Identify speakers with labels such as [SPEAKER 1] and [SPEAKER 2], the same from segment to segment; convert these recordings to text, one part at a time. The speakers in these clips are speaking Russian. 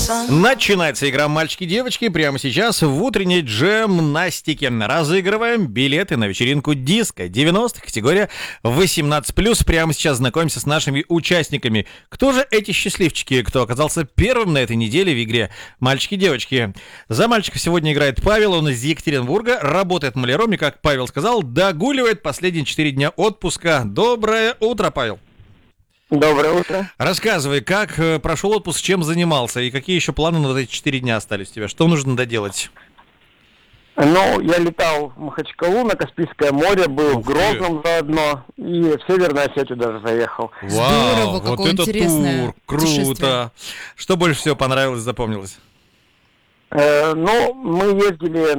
[SPEAKER 1] Начинается игра «Мальчики-девочки» прямо сейчас в утренней джемнастике. Разыгрываем билеты на вечеринку «Диско» 90 категория 18+. Прямо сейчас знакомимся с нашими участниками. Кто же эти счастливчики, кто оказался первым на этой неделе в игре «Мальчики-девочки»? За мальчика сегодня играет Павел, он из Екатеринбурга, работает маляром и, как Павел сказал, догуливает последние 4 дня отпуска. Доброе утро, Павел.
[SPEAKER 2] Доброе утро.
[SPEAKER 1] Рассказывай, как прошел отпуск, чем занимался и какие еще планы на вот эти 4 дня остались у тебя? Что нужно доделать?
[SPEAKER 2] Ну, я летал в Махачкалу, на Каспийское море, был в Грозном заодно, и в Северную Осетию даже заехал.
[SPEAKER 1] Вау,
[SPEAKER 3] здорово,
[SPEAKER 1] вот
[SPEAKER 3] какое
[SPEAKER 1] это
[SPEAKER 3] интересное
[SPEAKER 1] тур, круто. Что больше всего понравилось, запомнилось?
[SPEAKER 2] Ну, мы ездили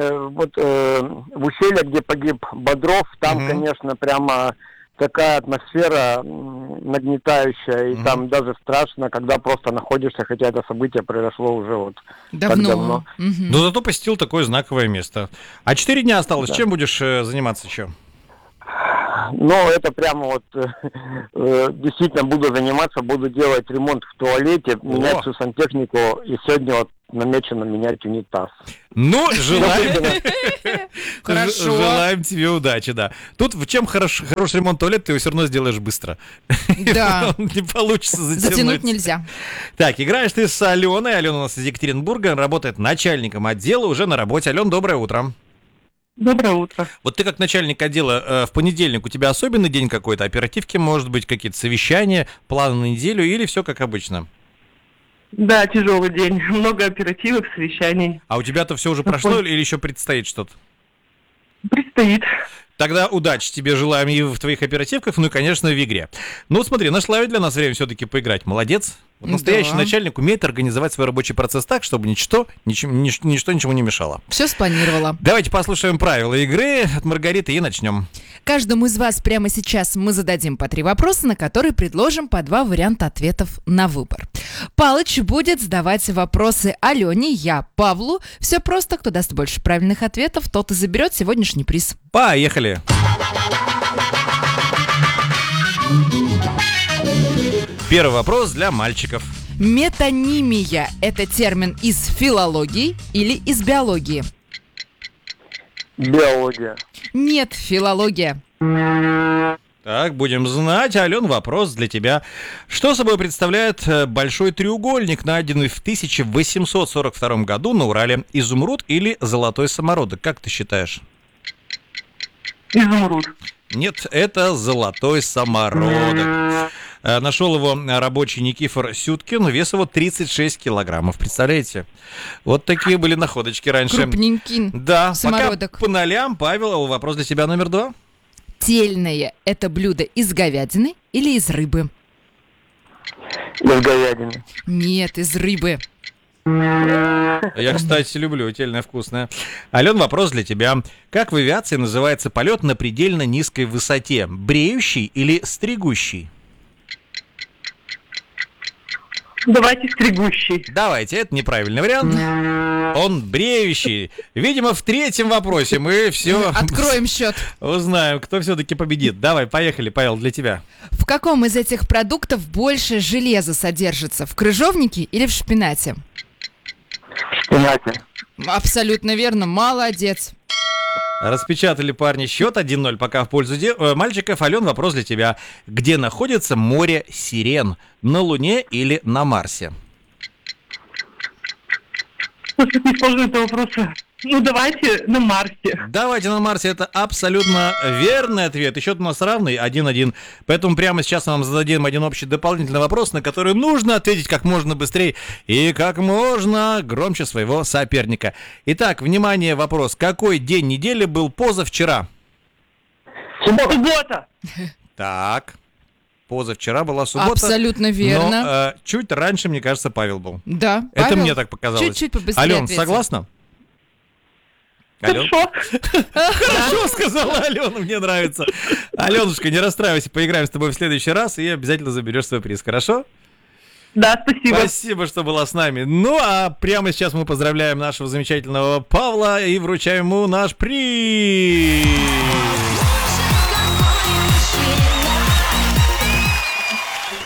[SPEAKER 2] в ущелье, где погиб Бодров, там, конечно, прямо такая атмосфера нагнетающая, и там даже страшно, когда просто находишься, хотя это событие произошло уже вот так давно.
[SPEAKER 1] Но зато посетил такое знаковое место. А 4 дня осталось, чем будешь заниматься еще?
[SPEAKER 2] Ну, это прямо вот действительно буду заниматься, буду делать ремонт в туалете, менять всю сантехнику, и сегодня вот намечено менять унитаз.
[SPEAKER 1] Ну, желаем тебе удачи, да. Тут в чем хороший ремонт туалета, ты его все равно сделаешь быстро.
[SPEAKER 3] Да.
[SPEAKER 1] Не получится затянуть.
[SPEAKER 3] Затянуть нельзя.
[SPEAKER 1] Так, играешь ты с Аленой. Алена у нас из Екатеринбурга, работает начальником отдела, уже на работе. Ален, доброе утро.
[SPEAKER 4] Доброе утро.
[SPEAKER 1] Вот ты как начальник отдела, в понедельник у тебя особенный день какой-то, оперативки, может быть, какие-то совещания, планы на неделю или все как обычно?
[SPEAKER 4] Да, тяжелый день. Много оперативок, совещаний.
[SPEAKER 1] А у тебя-то все уже прошло или еще предстоит что-то?
[SPEAKER 4] Предстоит.
[SPEAKER 1] Тогда удачи тебе желаем и в твоих оперативках, ну и, конечно, в игре. Ну, смотри, нашла для нас время все-таки поиграть. Молодец. Вот настоящий начальник умеет организовать свой рабочий процесс так, чтобы ничто ничему не мешало.
[SPEAKER 3] Все спланировала.
[SPEAKER 1] Давайте послушаем правила игры от Маргариты и начнем.
[SPEAKER 3] Каждому из вас прямо сейчас мы зададим по 3 вопроса, на которые предложим по 2 варианта ответов на выбор. Палыч будет задавать вопросы Алене, я Павлу. Все просто, кто даст больше правильных ответов, тот и заберет сегодняшний приз.
[SPEAKER 1] Поехали! Первый вопрос для мальчиков.
[SPEAKER 3] Метонимия – это термин из филологии или из биологии?
[SPEAKER 2] Биология.
[SPEAKER 3] Нет, филология.
[SPEAKER 1] Так, будем знать. Ален, вопрос для тебя. Что собой представляет большой треугольник, найденный в 1842 году на Урале? Изумруд или золотой самородок? Как ты считаешь?
[SPEAKER 4] Изумруд.
[SPEAKER 1] Нет, это золотой самородок. Нашел его рабочий Никифор Сюткин, вес его 36 килограммов. Представляете? Вот такие были находочки раньше.
[SPEAKER 3] Крупненький самородок.
[SPEAKER 1] Пока по нолям, Павел, вопрос для тебя номер 2.
[SPEAKER 3] Тельное – это блюдо из говядины или из рыбы?
[SPEAKER 2] Из говядины.
[SPEAKER 3] Нет, из рыбы.
[SPEAKER 1] Я, кстати, люблю тельное вкусное. Ален, вопрос для тебя. Как в авиации называется полет на предельно низкой высоте? Бреющий или стригущий?
[SPEAKER 4] Давайте стригущий.
[SPEAKER 1] Давайте, это неправильный вариант. Он бреющий. Видимо, в 3-м вопросе мы все
[SPEAKER 3] Откроем счет.
[SPEAKER 1] узнаем, кто все-таки победит. Давай, поехали, Павел, для тебя.
[SPEAKER 3] В каком из этих продуктов больше железа содержится? В крыжовнике или в шпинате?
[SPEAKER 2] Шпинате.
[SPEAKER 3] Абсолютно верно, молодец.
[SPEAKER 1] Распечатали парни счет 1-0 пока в пользу мальчиков. Ален, вопрос для тебя. Где находится море Сирен? На Луне или на Марсе?
[SPEAKER 4] Слушай, не сложно это вопросы. Ну, давайте на Марсе.
[SPEAKER 1] Давайте на Марсе. Это абсолютно верный ответ. И счет у нас равный 1-1. Поэтому прямо сейчас мы вам зададим один общий дополнительный вопрос, на который нужно ответить как можно быстрее и как можно громче своего соперника. Итак, внимание, вопрос. Какой день недели был позавчера?
[SPEAKER 4] Суббота.
[SPEAKER 1] Так. Позавчера была суббота.
[SPEAKER 3] Абсолютно верно.
[SPEAKER 1] Но чуть раньше, мне кажется, Павел был.
[SPEAKER 3] Да,
[SPEAKER 1] Это
[SPEAKER 3] Павел
[SPEAKER 1] мне так показалось.
[SPEAKER 3] чуть-чуть побыстрее
[SPEAKER 1] Ален,
[SPEAKER 3] ответил.
[SPEAKER 1] согласна? Ален? Хорошо, сказала Алена, мне нравится. Аленушка, не расстраивайся, поиграем с тобой в следующий раз и обязательно заберешь свой приз, хорошо?
[SPEAKER 4] Да, спасибо.
[SPEAKER 1] Спасибо, что была с нами. Ну, а прямо сейчас мы поздравляем нашего замечательного Павла и вручаем ему наш приз.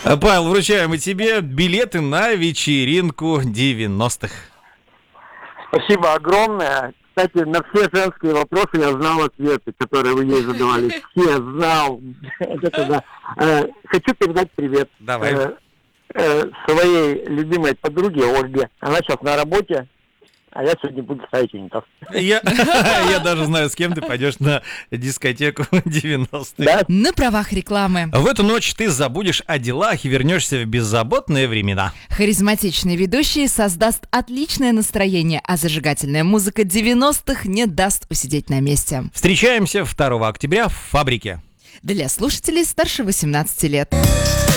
[SPEAKER 1] Павел, вручаем и тебе билеты на вечеринку 90-х.
[SPEAKER 2] Спасибо огромное. Кстати, на все женские вопросы я знал ответы, которые вы ей задавали. Все знал. Хочу передать привет
[SPEAKER 1] Давай.
[SPEAKER 2] своей любимой подруге Ольге. Она сейчас на работе, а я сегодня буду ставить унитаз.
[SPEAKER 1] Я даже знаю, с кем ты пойдешь на дискотеку 90-х.
[SPEAKER 2] Да?
[SPEAKER 3] На правах рекламы.
[SPEAKER 1] В эту ночь ты забудешь о делах и вернешься в беззаботные времена.
[SPEAKER 3] Харизматичный ведущий создаст отличное настроение, а зажигательная музыка 90-х не даст усидеть на месте.
[SPEAKER 1] Встречаемся 2 октября в «Фабрике».
[SPEAKER 3] Для слушателей старше 18 лет.